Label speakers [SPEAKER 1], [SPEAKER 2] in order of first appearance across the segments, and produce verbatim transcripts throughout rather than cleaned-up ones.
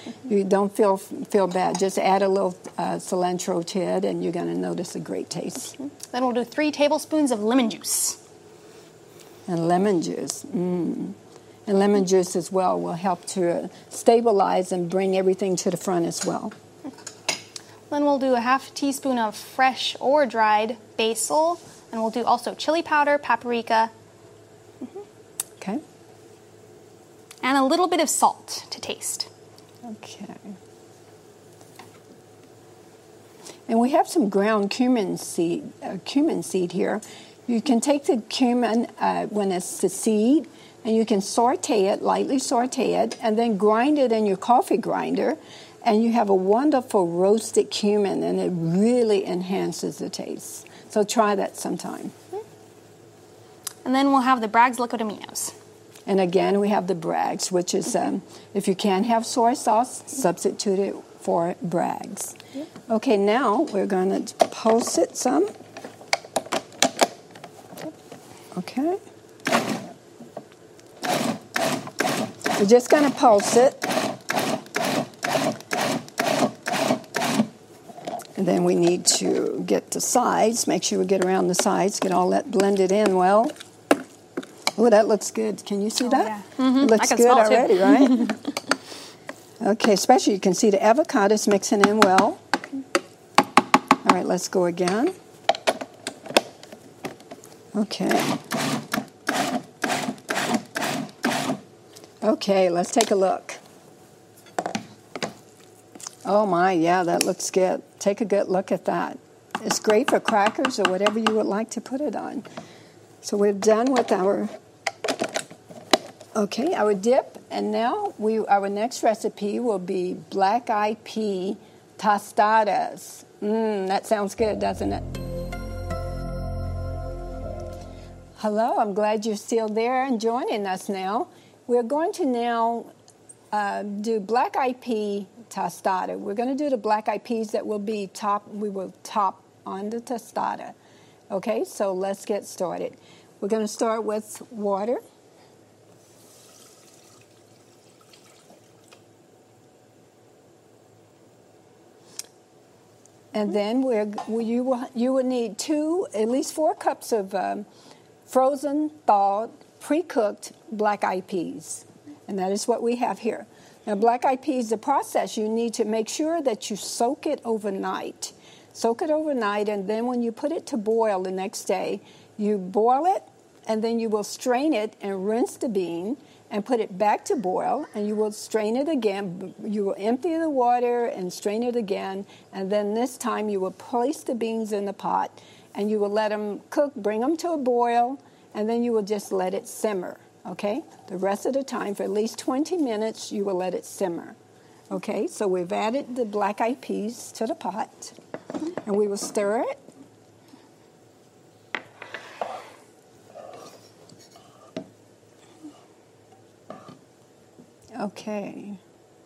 [SPEAKER 1] You don't feel feel bad. Just add a little uh, cilantro to it, and you're going to notice a great taste.
[SPEAKER 2] Then we'll do three tablespoons of lemon juice.
[SPEAKER 1] And lemon juice. Mm. And lemon juice as well will help to stabilize and bring everything to the front as well.
[SPEAKER 2] Then we'll do a half teaspoon of fresh or dried basil. And we'll do also chili powder, paprika. Mm-hmm.
[SPEAKER 1] Okay.
[SPEAKER 2] And a little bit of salt to taste.
[SPEAKER 1] Okay. And we have some ground cumin seed, uh, cumin seed here. You can take the cumin uh, when it's the seed, and you can saute it, lightly saute it, and then grind it in your coffee grinder, and you have a wonderful roasted cumin, and it really enhances the taste. So try that sometime.
[SPEAKER 2] And then we'll have the Bragg's liquid aminos.
[SPEAKER 1] And again, we have the Bragg's, which is, um, if you can't have soy sauce, substitute it for Bragg's. Yep. Okay, now we're going to pulse it some. Okay. We're just going to pulse it. And then we need to get the sides, make sure we get around the sides, get all that blended in well. Oh, that looks good. Can you see
[SPEAKER 2] oh,
[SPEAKER 1] that?
[SPEAKER 2] Yeah. Mm-hmm.
[SPEAKER 1] It looks good already, right? Okay, especially you can see the avocados mixing in well. All right, let's go again. Okay. Okay, let's take a look. Oh my, yeah, that looks good. Take a good look at that. It's great for crackers or whatever you would like to put it on. So we're done with our, okay, our dip. And now we, our next recipe will be black-eyed pea tostadas. Mmm, that sounds good, doesn't it? Hello, I'm glad you're still there and joining us now. We're going to now uh, do black-eyed pea tostada. We're going to do the black-eyed peas that will be top, we will top on the tostada. Okay, so let's get started. We're going to start with water. And then we're, you, will, you will need two, at least four cups of um, frozen, thawed, pre-cooked black-eyed peas. And that is what we have here. Now, black-eyed peas, the process, you need to make sure that you soak it overnight. Soak it overnight, and then when you put it to boil the next day, you boil it, and then you will strain it and rinse the bean and put it back to boil, and you will strain it again. You will empty the water and strain it again, and then this time you will place the beans in the pot, and you will let them cook, bring them to a boil, and then you will just let it simmer, okay? The rest of the time, for at least twenty minutes, you will let it simmer. Okay, so we've added the black-eyed peas to the pot, and we will stir it. Okay.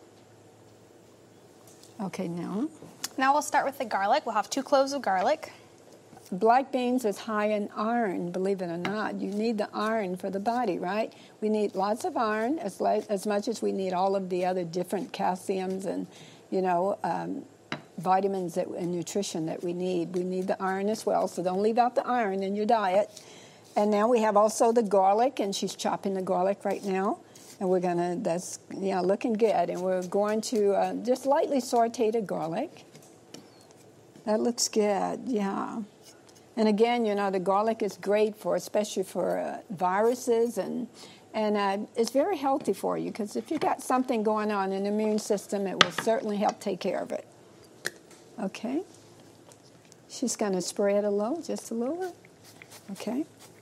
[SPEAKER 1] Okay, now.
[SPEAKER 2] Now we'll start with the garlic. We'll have two cloves of garlic.
[SPEAKER 1] Black beans is high in iron, believe it or not. You need the iron for the body, right? We need lots of iron, as, li- as much as we need all of the other different calciums and, you know, um, vitamins that, and nutrition that we need. We need the iron as well, so don't leave out the iron in your diet. And now we have also the garlic, and she's chopping the garlic right now. And we're going to, that's, yeah, looking good. And we're going to uh, just lightly saute the garlic. That looks good, yeah. And again, you know, the garlic is great for, especially for uh, viruses, and and uh, it's very healthy for you, because if you've got something going on in the immune system, it will certainly help take care of it. Okay. She's going to spray it a little, just a little bit. Okay.